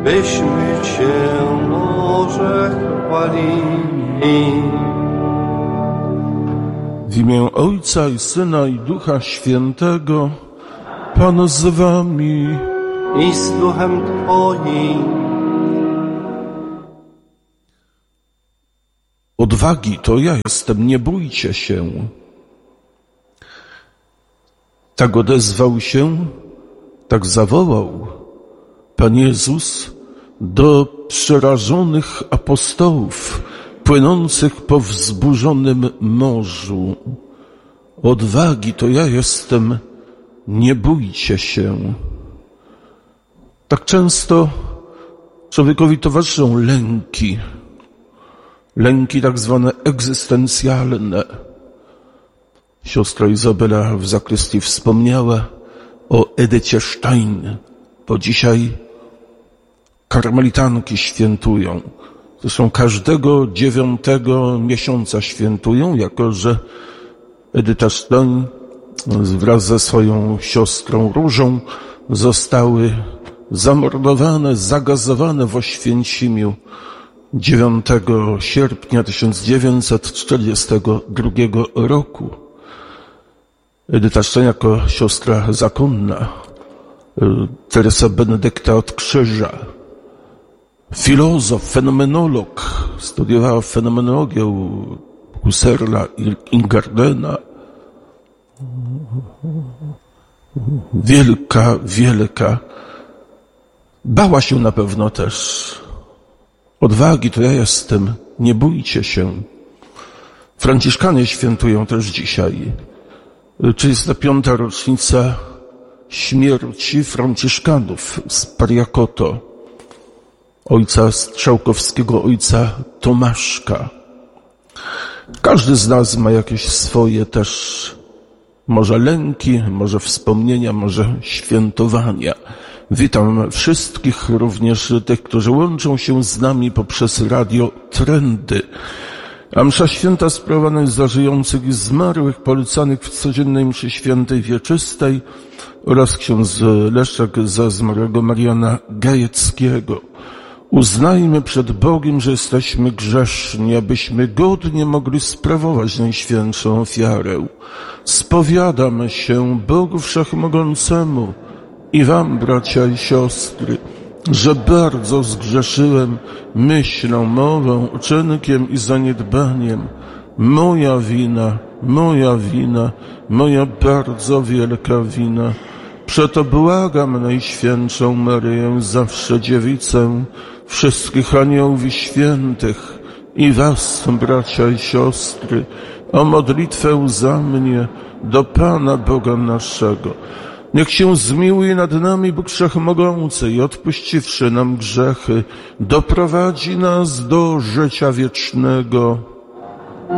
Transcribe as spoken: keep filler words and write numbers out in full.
byśmy Cię może chwalili. W imię Ojca i Syna i Ducha Świętego, Pan z wami. I z duchem Twoim. Odwagi to ja jestem, nie bójcie się. Tak odezwał się, tak zawołał Pan Jezus do przerażonych apostołów płynących po wzburzonym morzu. Odwagi to ja jestem, nie bójcie się. Tak często człowiekowi towarzyszą lęki, lęki tak zwane egzystencjalne. Siostra Izabela w zakrystii wspomniała o Edycie Stein, bo dzisiaj karmelitanki świętują. Zresztą każdego dziewiątego miesiąca świętują, jako że Edyta Stein wraz ze swoją siostrą Różą zostały zamordowane, zagazowane w Oświęcimiu dziewiątego sierpnia tysiąc dziewięćset czterdziestego drugiego roku. Edyta Stein jako siostra zakonna, Teresa Benedykta od Krzyża, filozof, fenomenolog, studiowała fenomenologię u Husserla i Ingardena. Wielka, wielka. Bała się na pewno też. Odwagi to ja jestem, nie bójcie się. Franciszkanie świętują też dzisiaj. trzydziesta piąta rocznica śmierci Franciszkanów z Pariakoto, ojca Strzałkowskiego, ojca Tomaszka. Każdy z nas ma jakieś swoje też może lęki, może wspomnienia, może świętowania. Witam wszystkich, również tych, którzy łączą się z nami poprzez radio Trendy. A msza święta sprawowana jest za żyjących i zmarłych, polecanych w codziennej mszy świętej wieczystej oraz ksiądz Leszek za zmarłego Mariana Gajeckiego. Uznajmy przed Bogiem, że jesteśmy grzeszni, abyśmy godnie mogli sprawować najświętszą ofiarę. Spowiadamy się Bogu Wszechmogącemu i wam, bracia i siostry, że bardzo zgrzeszyłem myślą, mową, uczynkiem i zaniedbaniem. Moja wina, moja wina, moja bardzo wielka wina. Przeto błagam Najświętszą Maryję, zawsze Dziewicę, wszystkich aniołów i świętych i was, bracia i siostry, o modlitwę za mnie do Pana Boga naszego. Niech się zmiłuje nad nami Bóg Wszechmogący i odpuściwszy nam grzechy, doprowadzi nas do życia wiecznego.